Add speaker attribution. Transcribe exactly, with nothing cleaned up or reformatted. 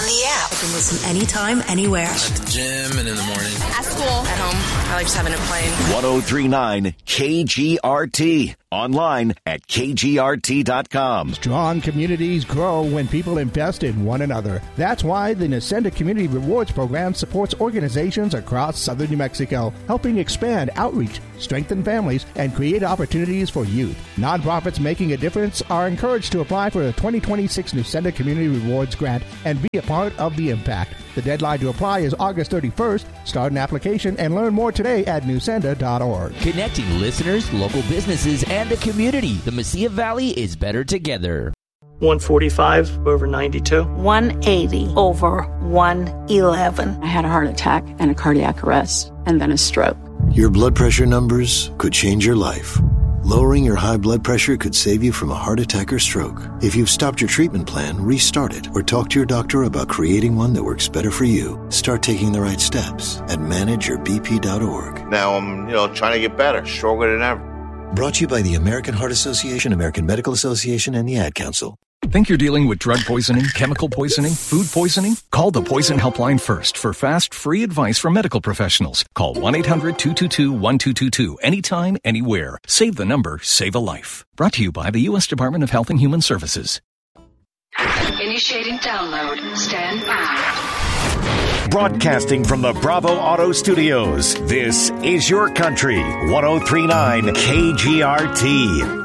Speaker 1: the app.
Speaker 2: You can listen anytime, anywhere.
Speaker 3: At the gym and in the morning.
Speaker 4: At school. At home. I like just having it playing.
Speaker 5: ten thirty-nine K G R T. Online at K G R T dot com.
Speaker 6: Strong communities grow when people invest in one another. That's why the Nacenda Community Rewards Program supports organizations across southern New Mexico, helping expand outreach, strengthen families, and create opportunities for youth. Nonprofits making a difference are encouraged to apply for the twenty twenty-six Nacenda Community Rewards Grant and be a part of the impact. The deadline to apply is August thirty-first. Start an application and learn more today at newsenda dot org.
Speaker 7: Connecting listeners, local businesses, and the community. The Mesilla Valley is better together.
Speaker 8: one forty-five over ninety-two.
Speaker 9: one eighty over one eleven. I had a heart attack and a cardiac arrest and then a stroke.
Speaker 10: Your blood pressure numbers could change your life. Lowering your high blood pressure could save you from a heart attack or stroke. If you've stopped your treatment plan, restart it or talk to your doctor about creating one that works better for you. Start taking the right steps at manage your b p dot org.
Speaker 11: Now I'm, you know, trying to get better, stronger than ever.
Speaker 10: Brought to you by the American Heart Association, American Medical Association, and the Ad Council.
Speaker 12: Think you're dealing with drug poisoning, chemical poisoning, food poisoning? Call the Poison Helpline first for fast, free advice from medical professionals. Call one eight hundred two two two one two two two anytime, anywhere. Save the number, save a life. Brought to you by the U S Department of Health and Human Services.
Speaker 1: Initiating download. Stand by.
Speaker 5: Broadcasting from the Bravo Auto Studios, this is Your Country, ten thirty-nine K G R T.